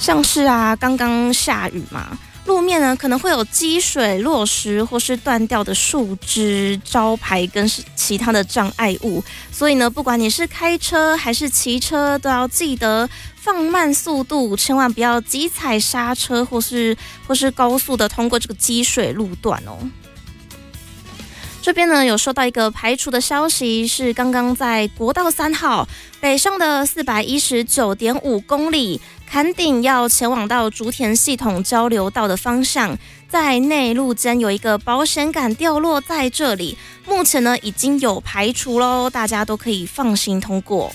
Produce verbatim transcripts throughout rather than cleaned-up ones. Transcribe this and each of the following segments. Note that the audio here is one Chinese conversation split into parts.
像是啊，刚刚下雨嘛，路面呢可能会有积水、落石或是断掉的树枝、招牌跟其他的障碍物，所以呢，不管你是开车还是骑车，都要记得放慢速度，千万不要急踩刹车或是或是高速的通过这个积水路段哦。这边呢有收到一个排除的消息，是刚刚在国道三号北上的四百一十九点五公里，坎顶要前往到竹田系统交流道的方向，在内路间有一个保险杆掉落在这里，目前呢已经有排除咯，大家都可以放心通过。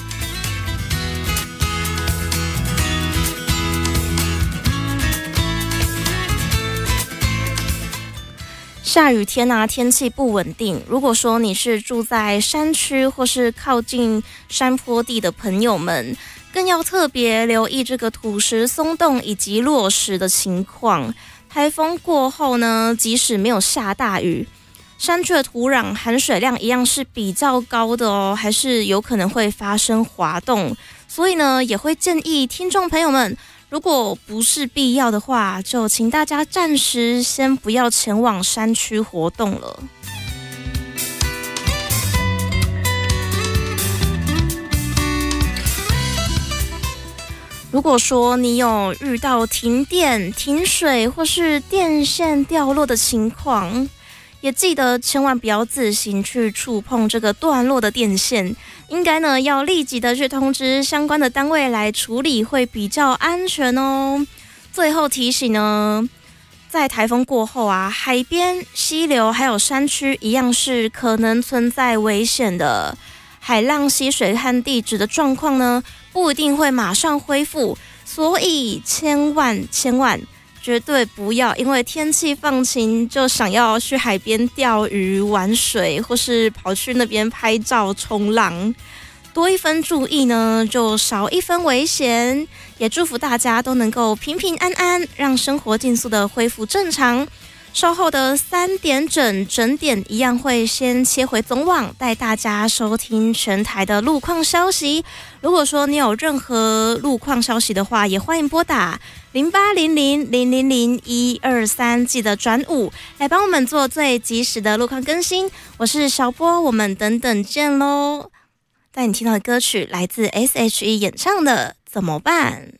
下雨天啊，天气不稳定。如果说你是住在山区或是靠近山坡地的朋友们，更要特别留意这个土石松动以及落石的情况。台风过后呢，即使没有下大雨，山区的土壤含水量一样是比较高的哦，还是有可能会发生滑动。所以呢，也会建议听众朋友们，如果不是必要的话，就请大家暂时先不要前往山区活动了。如果说你有遇到停电、停水或是电线掉落的情况，也记得千万不要自行去触碰这个断落的电线，应该呢要立即的去通知相关的单位来处理，会比较安全哦。最后提醒呢，在台风过后啊，海边、溪流还有山区一样是可能存在危险的，海浪、溪水和地质的状况呢，不一定会马上恢复，所以千万千万绝对不要因为天气放晴就想要去海边钓鱼、玩水，或是跑去那边拍照、冲浪。多一分注意呢，就少一分危险。也祝福大家都能够平平安安，让生活尽速的恢复正常。稍后的三点整整点一样会先切回总网，带大家收听全台的路况消息。如果说你有任何路况消息的话，也欢迎拨打零八零零零零零一二三，记得转五来帮我们做最及时的路况更新。我是小波，我们等等见喽。带你听到的歌曲来自 S H E 演唱的《怎么办》。